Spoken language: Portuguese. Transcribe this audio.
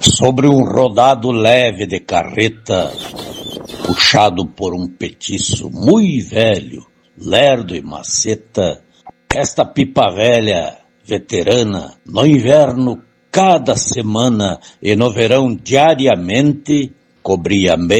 Sobre um rodado leve de carreta, puxado por um petiço muito velho, lerdo e maceta, esta pipa velha, veterana, no inverno cada semana e no verão diariamente, cobria